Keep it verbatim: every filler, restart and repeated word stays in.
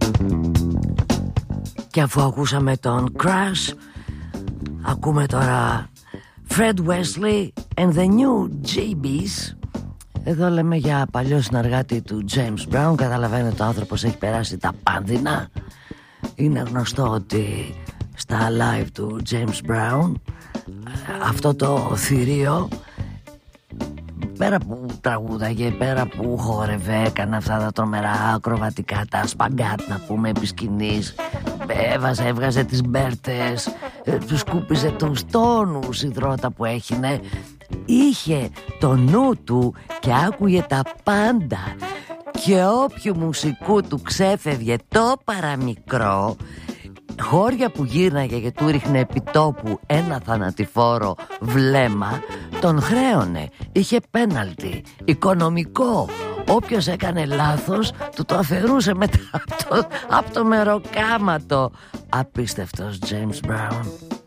Και αφού ακούσαμε τον Crash, ακούμε τώρα Fred Wesley and the New τζέι μπις. Εδώ λέμε για παλιό συνεργάτη του James Brown. Καταλαβαίνετε, ο άνθρωπος έχει περάσει τα πάνδυνα. Είναι γνωστό ότι στα live του James Brown αυτό το θηρίο, πέρα που τραγούδαγε, πέρα που χόρευε, έκανε αυτά τα τρομερά ακροβατικά, τα σπαγκάτ να πούμε επί σκηνής, έβαζε, έβγαζε τις μπέρτες, του σκούπιζε τους τόνους υδρότα που έχινε. Είχε το νου του και άκουγε τα πάντα, και όποιου μουσικού του ξέφευγε το παραμικρό, χώρια που γύρναγε και του ρίχνε επιτόπου ένα θανατηφόρο βλέμμα, τον χρέωνε. Είχε πέναλτι οικονομικό. Όποιος έκανε λάθος του το αφαιρούσε μετά από το, από το μεροκάματο. Απίστευτος James Brown.